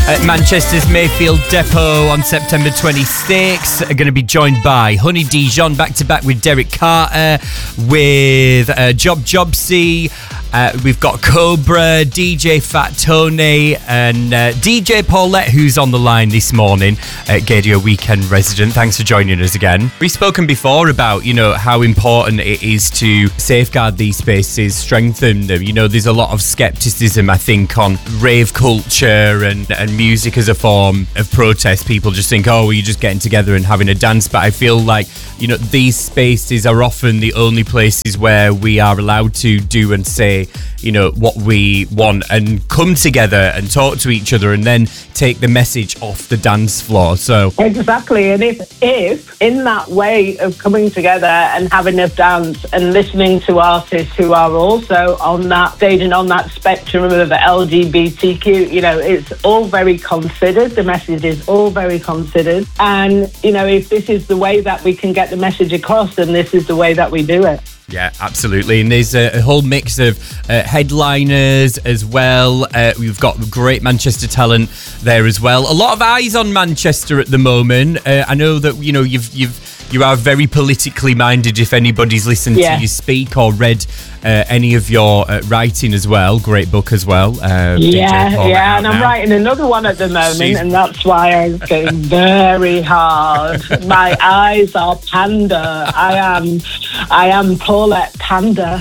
at Manchester's Mayfield Depot on September 26th. Are going to be joined by Honey Dijon, back-to-back with Derek Carter, with Job Jobsy. We've got Cobra, DJ Fat Tony, and DJ Paulette, who's on the line this morning at Gaydio Weekend Resident. Thanks for joining us again. We've spoken before about, how important it is to safeguard these spaces, strengthen them. There's a lot of scepticism, I think, on rave culture and music as a form of protest. People just think, oh, well, you're just getting together and having a dance. But I feel like, these spaces are often the only places where we are allowed to do and say, what we want and come together and talk to each other and then take the message off the dance floor. So exactly. And if in that way of coming together and having a dance and listening to artists who are also on that stage and on that spectrum of LGBTQ, it's all very considered. The message is all very considered. And, if this is the way that we can get the message across, then this is the way that we do it. Yeah, absolutely. And there's a whole mix of headliners as well. We've got great Manchester talent there as well. A lot of eyes on Manchester at the moment. I know that, you are very politically minded if anybody's listened to you speak or read any of your writing as well. Great book as well. And I'm writing another one at the moment, and that's why I'm going very hard. My eyes are panda. I am Paulette Panda.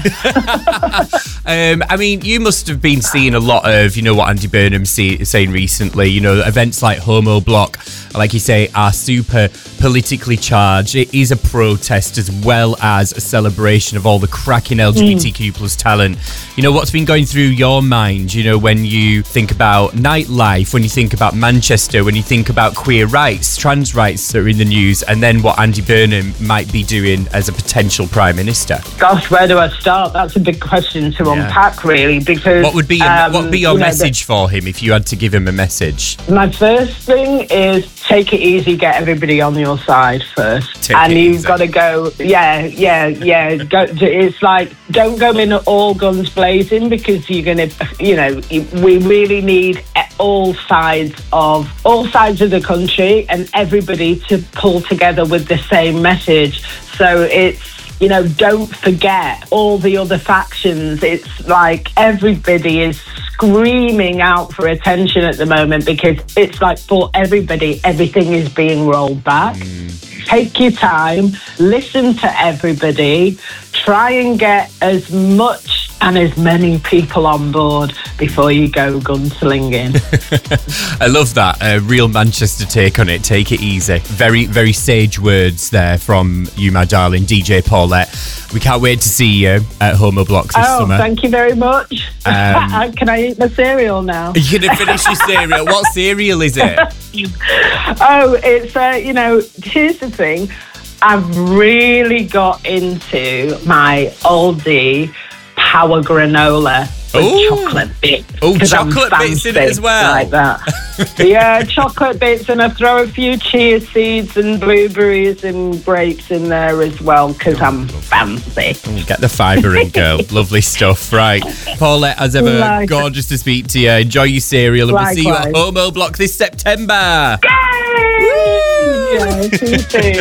You must have been seeing a lot of, what Andy Burnham's saying recently. Events like Homo Block, like you say, are super politically charged. It is a protest as well as a celebration of all the cracking LGBTQ plus talent. What's been going through your mind, when you think about nightlife, when you think about Manchester, when you think about queer rights, trans rights that are in the news, and then what Andy Burnham might be doing as a potential Prime Minister? Gosh, where do I start? That's a big question to unpack, really, because... What would be your message for him if you had to give him a message? My first thing is take it easy, get everybody on your side first. You've got to go, it's like, don't go in all guns blazing, because you're going to, we really need all sides of the country and everybody to pull together with the same message. So it's, don't forget all the other factions. It's like everybody is screaming out for attention at the moment, because it's like for everybody, everything is being rolled back. Take your time, listen to everybody, try and get as much and as many people on board before you go gunslinging. I love that. A real Manchester take on it. Take it easy. Very, very sage words there from you, my darling, DJ Paulette. We can't wait to see you at Homo Blocks this summer. Oh, thank you very much. Can I eat my cereal now? You're going to finish your cereal. What cereal is it? It's, here's the thing. I've really got into my oldie power granola with chocolate bits. Oh, chocolate bits in it as well. Like that. Yeah, chocolate bits, and I throw a few chia seeds and blueberries and grapes in there as well, because I'm fancy. Get the fibre in, girl. Lovely stuff. Right. Paulette, as ever, gorgeous to speak to you. Enjoy your cereal, and we'll see you at Homo Block this September. Yay! Yeah, see you soon.